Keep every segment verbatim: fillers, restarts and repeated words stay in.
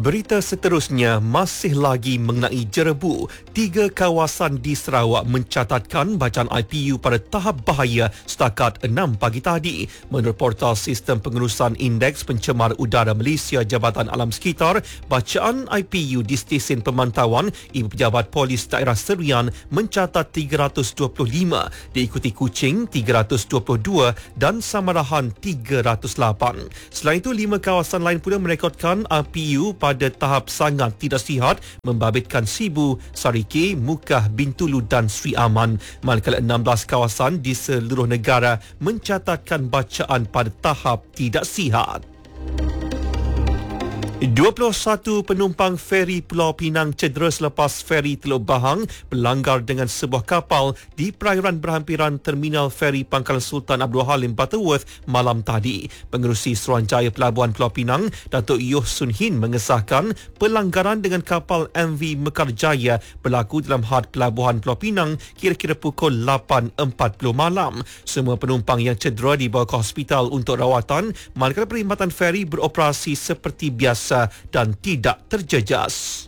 Berita seterusnya masih lagi mengenai jerebu. Tiga kawasan di Sarawak mencatatkan bacaan I P U pada tahap bahaya setakat enam pagi tadi. Menurut portal Sistem Pengurusan Indeks Pencemar Udara Malaysia Jabatan Alam Sekitar, bacaan I P U di stesen pemantauan Ibu Pejabat Polis Daerah Serian mencatat tiga ratus dua puluh lima, diikuti Kuching tiga ratus dua puluh dua dan Samarahan tiga ratus lapan. Selain itu, lima kawasan lain pula merekodkan I P U pada tahap sangat tidak sihat, membabitkan Sibu, Sarike, Mukah, Bintulu dan Sri Aman. Manakala enam belas kawasan di seluruh negara mencatatkan bacaan pada tahap tidak sihat. dua puluh satu penumpang feri Pulau Pinang cedera selepas feri Teluk Bahang berlanggar dengan sebuah kapal di perairan berhampiran Terminal Feri Pangkalan Sultan Abdul Halim Butterworth malam tadi. Pengerusi Suruhanjaya Pelabuhan Pulau Pinang, Datuk Yoh Sun Hin mengesahkan pelanggaran dengan kapal M V Mekarjaya berlaku dalam had Pelabuhan Pulau Pinang kira-kira pukul lapan empat puluh malam. Semua penumpang yang cedera dibawa ke hospital untuk rawatan, manakala perkhidmatan feri beroperasi seperti biasa dan tidak terjejas.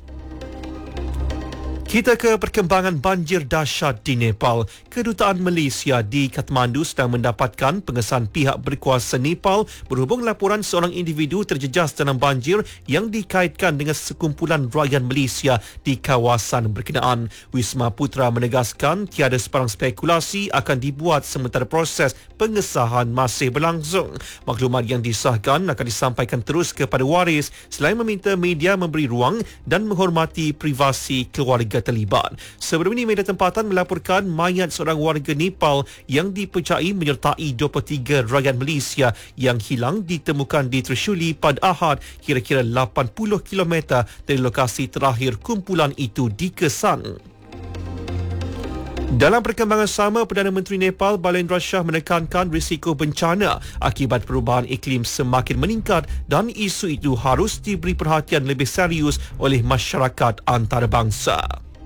Kita ke perkembangan banjir dahsyat di Nepal. Kedutaan Malaysia di Kathmandu sedang mendapatkan pengesahan pihak berkuasa Nepal berhubung laporan seorang individu terjejas dalam banjir yang dikaitkan dengan sekumpulan rakyat Malaysia di kawasan berkenaan. Wisma Putra menegaskan tiada sebarang spekulasi akan dibuat sementara proses pengesahan masih berlangsung. Maklumat yang disahkan akan disampaikan terus kepada waris selain meminta media memberi ruang dan menghormati privasi keluarga terlibat. Sebelum ini, media tempatan melaporkan mayat seorang warga Nepal yang dipercayai menyertai dua puluh tiga rakyat Malaysia yang hilang ditemukan di Trishuli pada Ahad, kira-kira lapan puluh kilometer dari lokasi terakhir kumpulan itu dikesan. Dalam perkembangan sama, Perdana Menteri Nepal Balendra Shah menekankan risiko bencana akibat perubahan iklim semakin meningkat dan isu itu harus diberi perhatian lebih serius oleh masyarakat antarabangsa.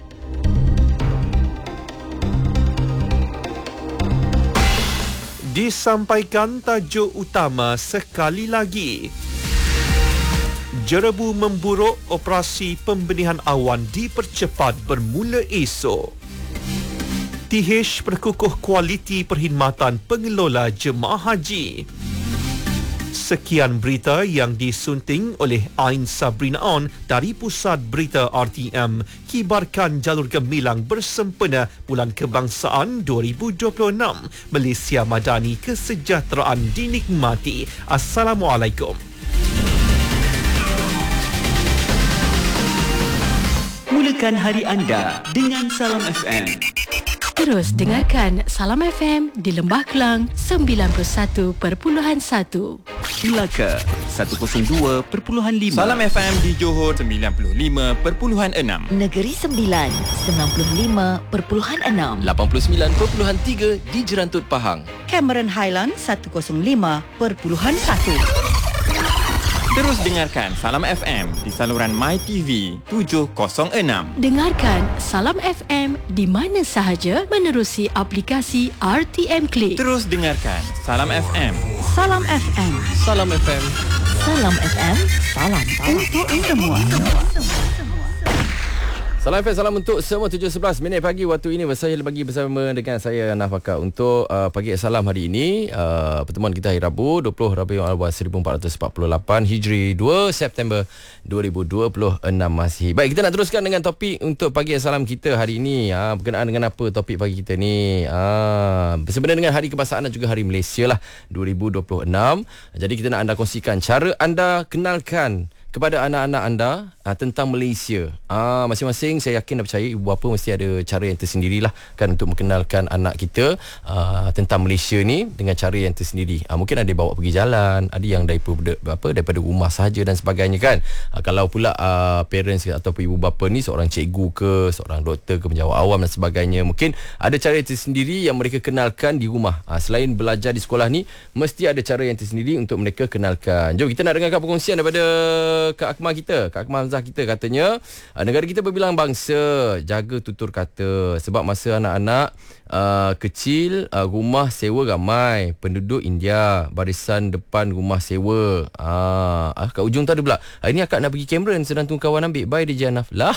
Disampaikan tajuk utama sekali lagi. Jerebu memburuk, operasi pembenihan awan dipercepat bermula esok. T H perkukuh kualiti perkhidmatan pengelola jemaah haji. Sekian berita yang disunting oleh Ain Sabrina On dari Pusat Berita R T M. Kibarkan jalur gemilang bersempena Bulan Kebangsaan dua ribu dua puluh enam. Malaysia Madani, kesejahteraan dinikmati. Assalamualaikum. Mulakan hari anda dengan Salam F M. Terus dengarkan Salam F M di Lembah Kelang sembilan puluh satu perpuluhan satu. Melaka seratus dua perpuluhan lima. Salam F M di Johor sembilan puluh lima perpuluhan enam. Negeri Sembilan sembilan puluh lima perpuluhan enam. lapan puluh sembilan perpuluhan tiga di Jerantut Pahang. Cameron Highland seratus lima perpuluhan satu. Terus dengarkan Salam F M di saluran My T V tujuh kosong enam. Dengarkan Salam F M di mana sahaja menerusi aplikasi R T M Click. Terus dengarkan Salam F M. Salam F M. Salam F M. Salam F M. Salam untuk semua. Salam F M, salam untuk semua. Tujuh sebelas minit pagi waktu ini saya bagi bersama dengan saya Naf Fakar untuk uh, pagi salam hari ini. Uh, pertemuan kita hari Rabu dua puluh Rabiul Awal seribu empat ratus empat puluh lapan Hijri dua September dua ribu dua puluh enam Masihi. Baik, kita nak teruskan dengan topik untuk pagi salam kita hari ini. Uh, berkenaan dengan apa topik pagi kita ni? Uh, sebenarnya dengan Hari Kebangsaan dan juga Hari Malaysia lah dua ribu dua puluh enam. Jadi kita nak anda kongsikan cara anda kenalkan kepada anak-anak anda aa, tentang Malaysia. Aa, masing-masing saya yakin dan percaya ibu bapa mesti ada cara yang tersendirilah kan untuk mengenalkan anak kita aa, tentang Malaysia ni dengan cara yang tersendiri. Aa, mungkin ada bawa pergi jalan, ada yang daripada apa daripada rumah sahaja dan sebagainya kan. Aa, kalau pula aa, parents ataupun ibu bapa ni seorang cikgu ke, seorang doktor ke, penjawat awam dan sebagainya, mungkin ada cara yang tersendiri yang mereka kenalkan di rumah. Aa, selain belajar di sekolah ni, mesti ada cara yang tersendiri untuk mereka kenalkan. Jom kita nak dengarkan perkongsian daripada Kak Akmal kita, Kak Akmal Hamzah kita katanya, uh, negara kita berbilang bangsa, jaga tutur kata. Sebab masa anak-anak uh, kecil, uh, rumah sewa ramai, penduduk India, barisan depan rumah sewa. Ah, uh, kat ujung tu ada pula, hari ni akak nak pergi Cameron, sedang tunggu kawan ambil. Bye D J Anaf. Lah.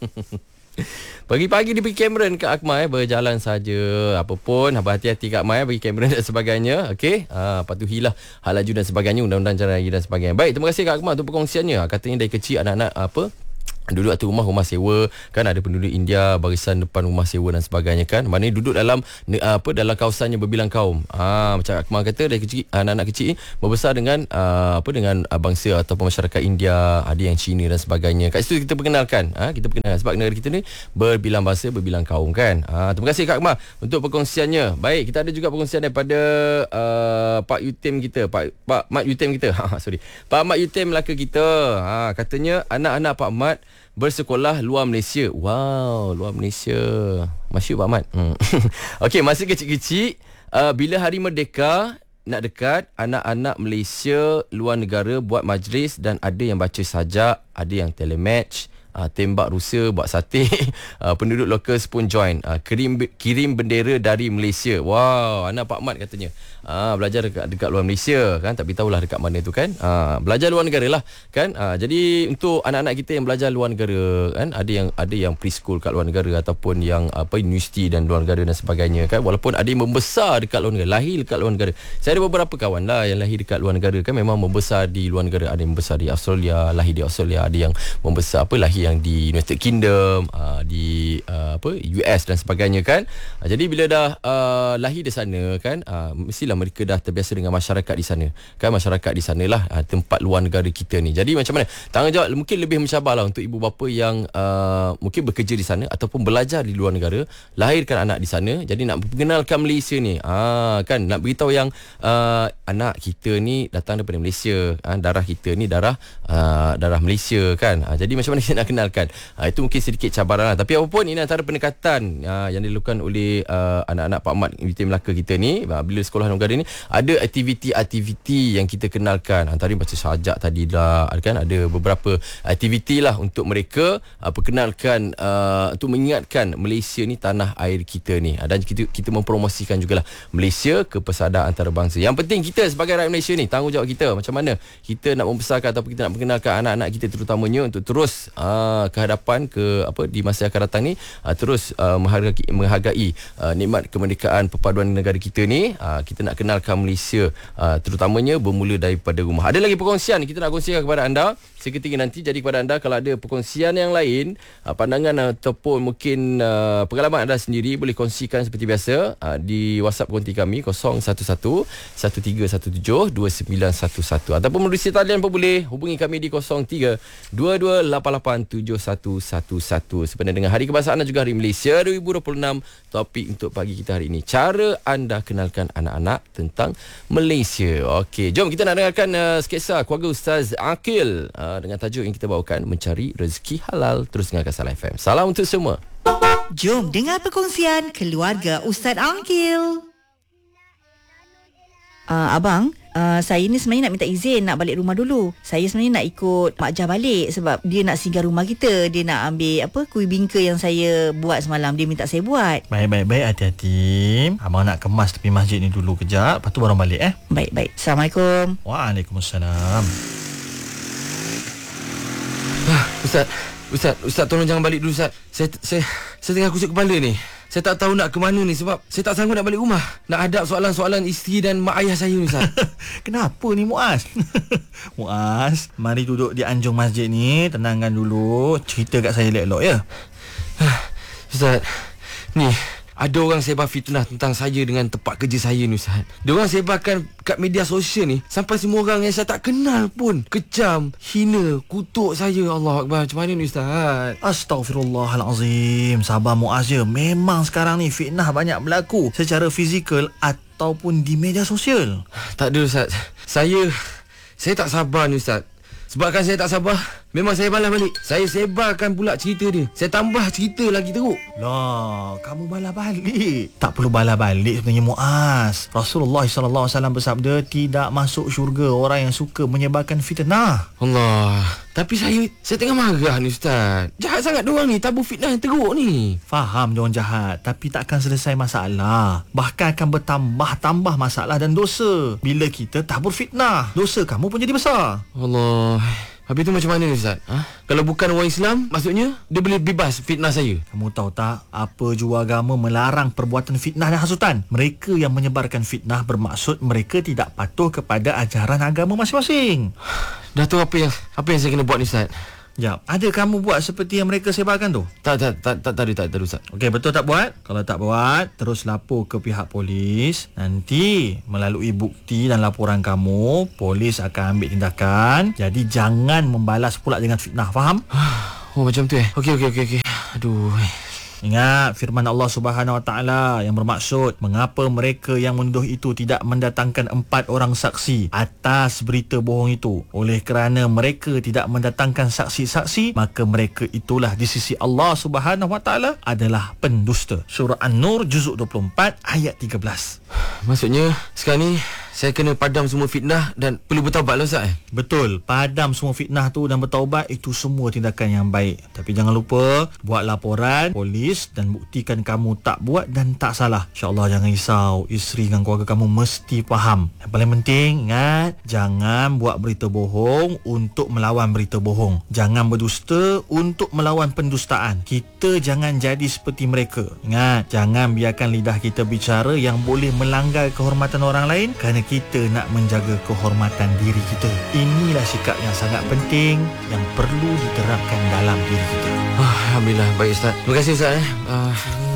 Pagi-pagi dia pergi Cameron Kak Akmal, eh, berjalan saja. Apa pun, hati-hati Kak Akmal, eh, pergi Cameron dan sebagainya. Okey, ha, patuhilah hal laju dan sebagainya, undang-undang jalan raya dan sebagainya. Baik, terima kasih Kak Akmal untuk perkongsiannya. Katanya dari kecil anak-anak apa duduk atas rumah, rumah sewa kan, ada penduduk India barisan depan rumah sewa dan sebagainya kan. Maknanya duduk dalam apa dalam kawasannya berbilang kaum. Ah, macam Akmal kata, dari kecil anak-anak kecil membesar dengan uh, apa dengan uh, bangsa ataupun masyarakat India, ada yang Cina dan sebagainya. Kat situ kita perkenalkan, ah, kita perkenalkan sebab negara kita ni berbilang bahasa, berbilang kaum kan. Ah, terima kasih Kak Akmal untuk perkongsiannya. Baik, kita ada juga perkongsian daripada uh, Pak Yutim kita, Pak Pak Mat Yutim kita. Sorry. Pak Mat Yutim Melaka kita. Ah, katanya anak-anak Pak Mat bersekolah luar Malaysia. Wow, luar Malaysia. Masyuk Pak Mat. Hmm. Okey, masa kecil-kecil, uh, bila hari merdeka nak dekat, anak-anak Malaysia luar negara buat majlis dan ada yang baca sajak, ada yang telematch, uh, tembak Rusia, buat sate. uh, penduduk lokal pun join. Uh, kirim kirim bendera dari Malaysia. Wow, anak Pak Mat katanya. Ah, belajar dekat, dekat luar Malaysia kan, tak beritahulah dekat mana tu kan. Ah, belajar luar negara lah kan. Ah, jadi untuk anak-anak kita yang belajar luar negara kan, ada yang ada yang preschool kat luar negara ataupun yang apa universiti dan luar negara dan sebagainya kan. Walaupun ada yang membesar dekat luar negara, lahir dekat luar negara. Saya ada beberapa kawan lah yang lahir dekat luar negara kan, memang membesar di luar negara. Ada yang membesar di Australia, lahir di Australia, ada yang membesar apa lahir yang di United Kingdom, ah, di ah, apa U S dan sebagainya kan. Ah, jadi bila dah ah, lahir di sana kan, ah, mestilah mereka dah terbiasa dengan masyarakat di sana kan. Masyarakat di sanalah uh, tempat luar negara kita ni. Jadi macam mana tanggungjawab mungkin lebih mencabarlah untuk ibu bapa yang uh, mungkin bekerja di sana ataupun belajar di luar negara, lahirkan anak di sana. Jadi nak perkenalkan Malaysia ni, ah, kan, nak beritahu yang uh, anak kita ni datang daripada Malaysia, ah, darah kita ni darah uh, darah Malaysia kan. Ah, jadi macam mana kita nak kenalkan, ah, itu mungkin sedikit cabaran lah. Tapi apapun, ini antara pendekatan uh, yang dilakukan oleh uh, anak-anak Pak Mat Yutim Melaka kita ni. uh, Bila sekolah negara ni ada aktiviti-aktiviti yang kita kenalkan. Antara baca sajak tadi dah kan, ada beberapa aktiviti lah untuk mereka uh, perkenalkan, uh, untuk mengingatkan Malaysia ni tanah air kita ni, uh, dan kita, kita mempromosikan jugalah Malaysia ke persaudaraan antarabangsa. Yang penting kita sebagai rakyat Malaysia ni, tanggungjawab kita macam mana kita nak membesarkan ataupun kita nak perkenalkan anak-anak kita terutamanya untuk terus uh, ke hadapan ke apa di masa yang akan datang ni, uh, terus uh, menghargai, menghargai uh, nikmat kemerdekaan perpaduan negara kita ni. uh, kita nak kenalkan Malaysia, uh, terutamanya bermula daripada rumah. Ada lagi perkongsian kita nak kongsikan kepada anda seketika nanti. Jadi kepada anda, kalau ada perkongsian yang lain, uh, pandangan ataupun mungkin uh, pengalaman anda sendiri, boleh kongsikan seperti biasa uh, di WhatsApp konti kami kosong satu satu satu tiga satu tujuh dua sembilan satu satu, ataupun melalui talian pun boleh hubungi kami di kosong tiga dua dua lapan lapan tujuh satu satu satu. Sebenarnya dengan Hari Kebangsaan dan juga Hari Malaysia dua ribu dua puluh enam, topik untuk pagi kita hari ini, cara anda kenalkan anak-anak tentang Malaysia. Okey, jom kita nak dengarkan uh, sketsa keluarga Ustaz Aqil uh, dengan tajuk yang kita bawakan, Mencari Rezeki Halal. Terus dengarkan Salam F M. Salam untuk semua. Jom dengar perkongsian keluarga Ustaz Aqil. Uh, abang, uh, saya ni sebenarnya nak minta izin nak balik rumah dulu. Saya sebenarnya nak ikut Mak Jah balik sebab dia nak singgah rumah kita. Dia nak ambil apa kuih bingka yang saya buat semalam. Dia minta saya buat. Baik-baik-baik, hati-hati. Abang nak kemas tepi masjid ni dulu kejap, lepas tu baru balik eh. Baik-baik. Assalamualaikum. Waalaikumsalam. Ah, Ustaz, Ustaz, Ustaz tolong jangan balik dulu Ustaz. Saya saya saya tengah kusut kepala ni. Saya tak tahu nak ke mana ni sebab saya tak sanggup nak balik rumah. Nak hadap soalan-soalan isteri dan mak ayah saya ni Ustaz. Kenapa ni Muaz? Muaz, mari duduk di anjung masjid ni, tenangkan dulu, cerita kat saya elok-elok ya. Ustaz, ni ada orang sebar fitnah tentang saya dengan tempat kerja saya ni Ustaz. Dia orang sebarkan kat media sosial ni, sampai semua orang yang saya tak kenal pun kecam, hina, kutuk saya. Allah Akbar, macam mana ni Ustaz? Astaghfirullahalazim. Sabar Muaz je. Memang sekarang ni fitnah banyak berlaku secara fizikal ataupun di media sosial. Tak ada Ustaz. Saya Saya tak sabar ni Ustaz. Sebabkan saya tak sabar, memang saya balas balik. Saya sebarkan pula cerita dia. Saya tambah cerita lagi teruk. Lah, kamu balas balik. Tak perlu balas balik sebenarnya Muaz. Rasulullah sallallahu alaihi wasallam bersabda, tidak masuk syurga orang yang suka menyebarkan fitnah. Allah. Tapi saya Saya tengah marah ni Ustaz. Jahat sangat diorang ni. Tabur fitnah yang teruk ni. Faham diorang jahat, tapi takkan selesai masalah. Bahkan akan bertambah-tambah masalah dan dosa bila kita tabur fitnah. Dosa kamu pun jadi besar. Allah. Habis tu macam mana ni Ustaz? Ha? Kalau bukan orang Islam, maksudnya dia boleh bebas fitnah saya. Kamu tahu tak, apa jua agama melarang perbuatan fitnah dan hasutan. Mereka yang menyebarkan fitnah bermaksud mereka tidak patuh kepada ajaran agama masing-masing. Dah tahu apa yang apa yang saya kena buat ni Ustaz? Jap, ada kamu buat seperti yang mereka sebarkan tu? Tak, tak, tak, tak, tak ada, tak ada Ustaz. Okey, betul tak buat? Kalau tak buat, terus lapor ke pihak polis. Nanti melalui bukti dan laporan kamu, polis akan ambil tindakan. Jadi jangan membalas pula dengan fitnah, faham? Oh, macam tu eh? Okey, okey, okey, okey. Aduh. Ingat firman Allah Subhanahu Wa Taala yang bermaksud mengapa mereka yang menuduh itu tidak mendatangkan empat orang saksi atas berita bohong itu. Oleh kerana mereka tidak mendatangkan saksi-saksi, maka mereka itulah di sisi Allah Subhanahu Wa Taala adalah pendusta. Surah An-Nur juzuk dua puluh empat ayat tiga belas. Maksudnya sekarang ni saya kena padam semua fitnah dan perlu bertaubat lah Ustaz eh? Betul, padam semua fitnah tu dan bertaubat, itu semua tindakan yang baik. Tapi jangan lupa buat laporan polis dan buktikan kamu tak buat dan tak salah. InsyaAllah jangan risau, isteri dan keluarga kamu mesti faham. Yang paling penting ingat, jangan buat berita bohong untuk melawan berita bohong. Jangan berdusta untuk melawan pendustaan. Kita jangan jadi seperti mereka. Ingat, jangan biarkan lidah kita bicara yang boleh melanggar kehormatan orang lain kerana kita nak menjaga kehormatan diri kita. Inilah sikap yang sangat penting yang perlu diterapkan dalam diri kita. Alhamdulillah. Baik Ustaz. Terima kasih Ustaz eh. Uh,